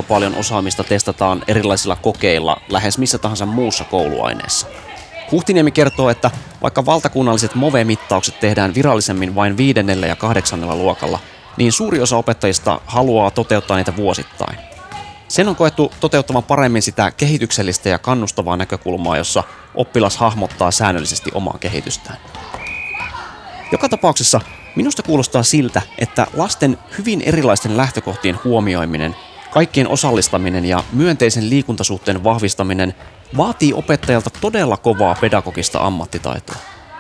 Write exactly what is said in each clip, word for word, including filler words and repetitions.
paljon osaamista testataan erilaisilla kokeilla lähes missä tahansa muussa kouluaineessa. Huhtiniemi kertoo, että vaikka valtakunnalliset M O V E-mittaukset tehdään virallisemmin vain viidennellä ja kahdeksannella luokalla, niin suuri osa opettajista haluaa toteuttaa niitä vuosittain. Sen on koettu toteuttamaan paremmin sitä kehityksellistä ja kannustavaa näkökulmaa, jossa oppilas hahmottaa säännöllisesti omaa kehitystään. Joka tapauksessa minusta kuulostaa siltä, että lasten hyvin erilaisten lähtökohtien huomioiminen, kaikkien osallistaminen ja myönteisen liikuntasuhteen vahvistaminen vaatii opettajalta todella kovaa pedagogista ammattitaitoa.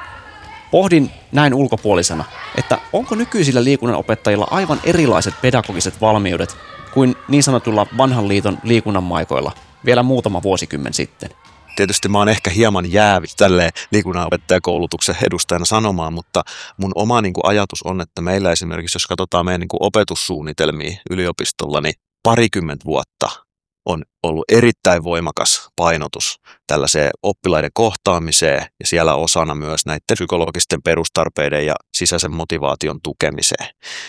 Pohdin näin ulkopuolisena, että onko nykyisillä liikunnanopettajilla aivan erilaiset pedagogiset valmiudet kuin niin sanotulla vanhan liiton liikunnanmaikoilla vielä muutama vuosikymmen sitten. Tietysti mä oon ehkä hieman jäävi tälleen liikunnanopettajakoulutuksen edustajana sanomaan, mutta mun oma niin kuin ajatus on, että meillä esimerkiksi, jos katsotaan meidän niin kuin opetussuunnitelmia yliopistolla, niin parikymmentä vuotta on ollut erittäin voimakas painotus tällaiseen oppilaiden kohtaamiseen ja siellä osana myös näiden psykologisten perustarpeiden ja sisäisen motivaation tukemiseen.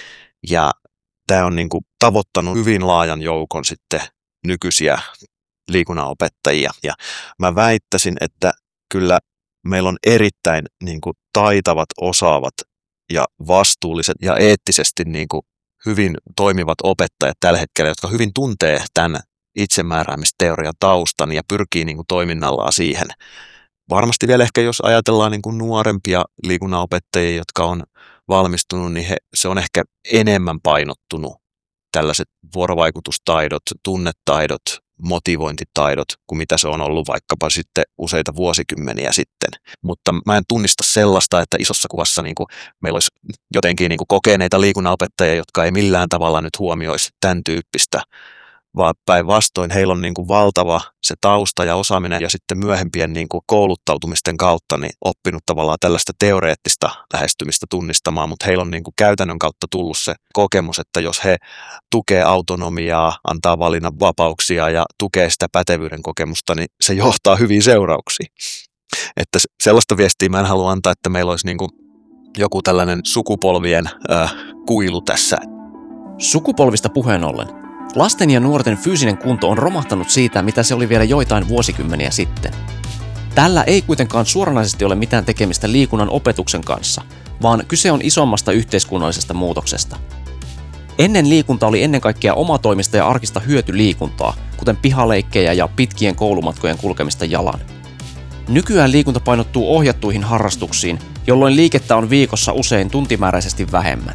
Ja tämä on niin kuin tavoittanut hyvin laajan joukon sitten nykyisiä liikunnanopettajia. Ja mä väittäisin, että kyllä meillä on erittäin niin kuin taitavat, osaavat ja vastuulliset ja eettisesti niin kuin hyvin toimivat opettajat tällä hetkellä, jotka hyvin tuntee tämän itsemääräämisteorian taustan ja pyrkii niin kuin toiminnallaan siihen. Varmasti vielä ehkä jos ajatellaan niin kuin nuorempia liikunnanopettajia, jotka on valmistunut, niin he, se on ehkä enemmän painottunut tällaiset vuorovaikutustaidot, tunnetaidot, motivointitaidot, kuin mitä se on ollut vaikkapa sitten useita vuosikymmeniä sitten. Mutta mä en tunnista sellaista, että isossa kuvassa niin kuin meillä olisi jotenkin niin kuin kokeneita liikunnanopettajia, jotka ei millään tavalla nyt huomioisi tämän tyyppistä, vaan päinvastoin heillä on niin kuin valtava se tausta ja osaaminen ja sitten myöhempien niin kuin kouluttautumisten kautta niin oppinut tavallaan tällaista teoreettista lähestymistä tunnistamaan, mutta heillä on niin kuin käytännön kautta tullut se kokemus, että jos he tukee autonomiaa, antaa valinnan vapauksia ja tukee sitä pätevyyden kokemusta, niin se johtaa hyviin seurauksiin. Että sellaista viestiä mä en halua antaa, että meillä olisi niin kuin joku tällainen sukupolvien äh, kuilu tässä. Sukupolvista puheen ollen. Lasten ja nuorten fyysinen kunto on romahtanut siitä, mitä se oli vielä joitain vuosikymmeniä sitten. Tällä ei kuitenkaan suoranaisesti ole mitään tekemistä liikunnan opetuksen kanssa, vaan kyse on isommasta yhteiskunnallisesta muutoksesta. Ennen liikunta oli ennen kaikkea omatoimista ja arkista hyötyliikuntaa, kuten pihaleikkejä ja pitkien koulumatkojen kulkemista jalan. Nykyään liikunta painottuu ohjattuihin harrastuksiin, jolloin liikettä on viikossa usein tuntimääräisesti vähemmän.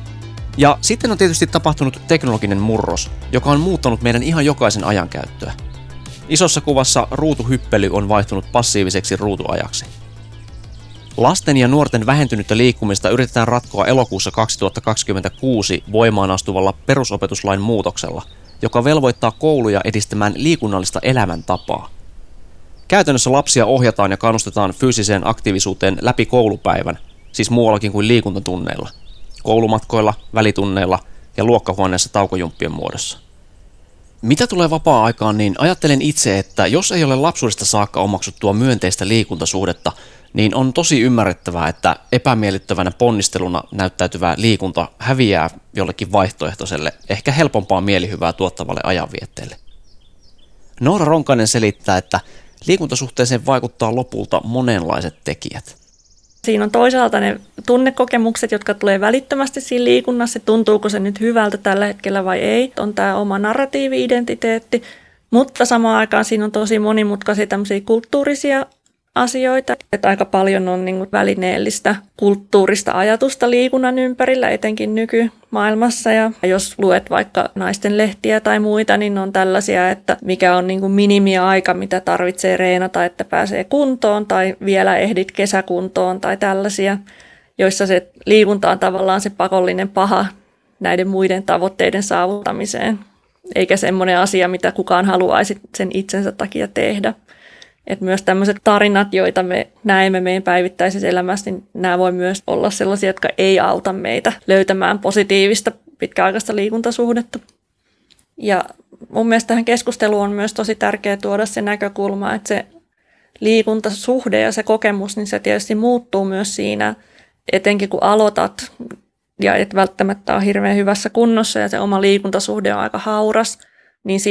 Ja sitten on tietysti tapahtunut teknologinen murros, joka on muuttanut meidän ihan jokaisen ajankäyttöä. Isossa kuvassa ruutuhyppely on vaihtunut passiiviseksi ruutuajaksi. Lasten ja nuorten vähentynyttä liikkumista yritetään ratkoa elokuussa kaksituhattakaksikymmentäkuusi voimaan astuvalla perusopetuslain muutoksella, joka velvoittaa kouluja edistämään liikunnallista elämäntapaa. Käytännössä lapsia ohjataan ja kannustetaan fyysiseen aktiivisuuteen läpi koulupäivän, siis muuallakin kuin liikuntatunneilla, koulumatkoilla, välitunneilla ja luokkahuoneessa taukojumppien muodossa. Mitä tulee vapaa-aikaan, niin ajattelen itse, että jos ei ole lapsuudesta saakka omaksuttua myönteistä liikuntasuhdetta, niin on tosi ymmärrettävää, että epämiellyttävänä ponnisteluna näyttäytyvä liikunta häviää jollekin vaihtoehtoiselle, ehkä helpompaa mielihyvää tuottavalle ajanvietteelle. Noora Ronkainen selittää, että liikuntasuhteeseen vaikuttaa lopulta monenlaiset tekijät. Siinä on toisaalta ne tunnekokemukset, jotka tulee välittömästi siinä liikunnassa, tuntuuko se nyt hyvältä tällä hetkellä vai ei. On tämä oma narratiivi-identiteetti, mutta samaan aikaan siinä on tosi monimutkaisia tämmöisiä kulttuurisia asioita. Että aika paljon on niin kuin välineellistä kulttuurista ajatusta liikunnan ympärillä, etenkin nykymaailmassa. Ja jos luet vaikka naisten lehtiä tai muita, niin on tällaisia, että mikä on niin kuin minimiaika, mitä tarvitsee reenata, että pääsee kuntoon tai vielä ehdit kesäkuntoon tai tällaisia, joissa se liikunta on tavallaan se pakollinen paha näiden muiden tavoitteiden saavuttamiseen, eikä semmoinen asia, mitä kukaan haluaisi sen itsensä takia tehdä. Että myös tämmöiset tarinat, joita me näemme meidän päivittäisessä elämässä, niin nämä voi myös olla sellaisia, jotka ei auta meitä löytämään positiivista pitkäaikaista liikuntasuhdetta. Ja mun mielestä tähän keskusteluun on myös tosi tärkeää tuoda se näkökulma, että se liikuntasuhde ja se kokemus, niin se tietysti muuttuu myös siinä, etenkin kun aloitat ja et välttämättä ole hirveän hyvässä kunnossa ja se oma liikuntasuhde on aika hauras, niin